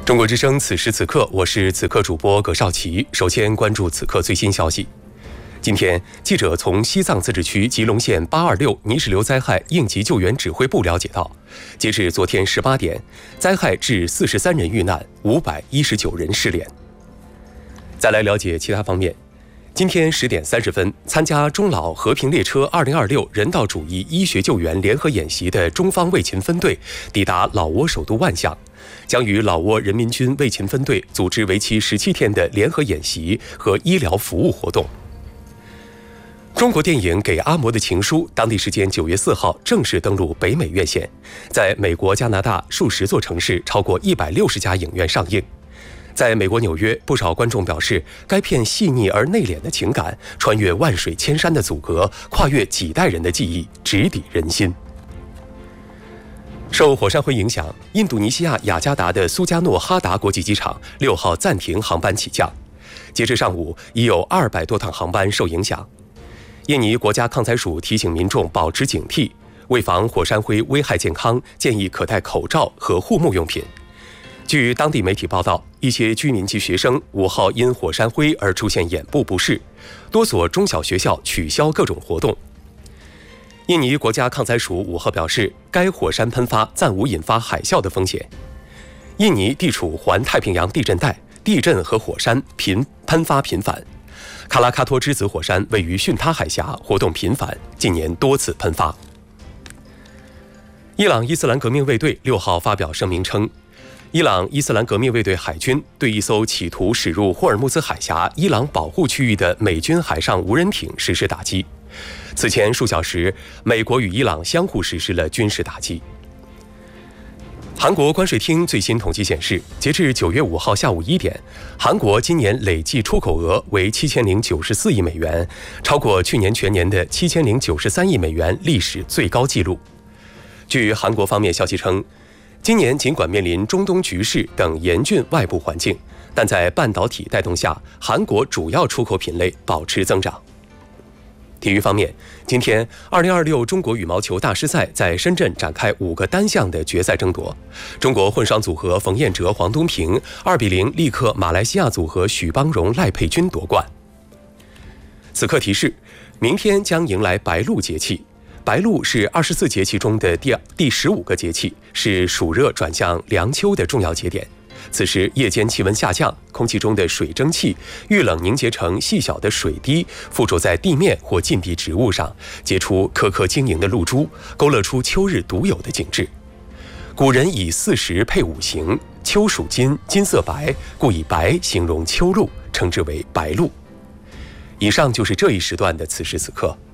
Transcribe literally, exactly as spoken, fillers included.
中国之声，此时此刻，我是此刻主播葛少奇。首先关注此刻最新消息。今天，记者从西藏自治区吉隆县八二六泥石流灾害应急救援指挥部了解到，截至昨天十八点，灾害致四十三人遇难，五百一十九人失联。再来了解其他方面。今天十点三十分，参加中老和平列车二零二六人道主义医学救援联合演习的中方卫勤分队抵达老挝首都万象，将与老挝人民军卫勤分队组织为期十七天的联合演习和医疗服务活动。中国电影《给阿嬷的情书》当地时间九月四号正式登陆北美院线，在美国、加拿大数十座城市超过一百六十家影院上映。在美国纽约，不少观众表示，该片细腻而内敛的情感穿越万水千山的阻隔，跨越几代人的记忆，直抵人心。受火山灰影响，印度尼西亚雅加达的苏加诺哈达国际机场六号暂停航班起降，截至上午，已有二百多趟航班受影响。印尼国家抗灾署提醒民众保持警惕，为防火山灰危害健康，建议可戴口罩和护目用品。据当地媒体报道，一些居民及学生五号因火山灰而出现眼部不适，多所中小学校取消各种活动。印尼国家抗灾署五号表示，该火山喷发暂无引发海啸的风险。印尼地处环太平洋地震带，地震和火山频喷发频繁。卡拉喀托之子火山位于巽他海峡，活动频繁，近年多次喷发。伊朗伊斯兰革命卫队六号发表声明称，伊朗伊斯兰革命卫队海军对一艘企图驶入霍尔木兹海峡伊朗保护区域的美军海上无人艇实施打击。此前数小时，美国与伊朗相互实施了军事打击。韩国关税厅最新统计显示，截至九月五号下午一点，韩国今年累计出口额为七千零九十四亿美元，超过去年全年的七千零九十三亿美元历史最高纪录。据韩国方面消息称，今年尽管面临中东局势等严峻外部环境，但在半导体带动下，韩国主要出口品类保持增长。体育方面，今天二零二六中国羽毛球大师赛在深圳展开五个单项的决赛争夺。中国混双组合冯彦哲、黄东萍二比零力克马来西亚组合许邦荣、赖佩君夺冠。此刻提示，明天将迎来白露节气。白露是二十四节气中的第第十五个节气，是暑热转向凉秋的重要节点。此时夜间气温下降，空气中的水蒸气遇冷凝结成细小的水滴，附着在地面或近地植物上，结出颗颗晶莹的露珠，勾勒出秋日独有的景致。古人以四时配五行，秋属金，金色白，故以白形容秋露，称之为白露。以上就是这一时段的此时此刻。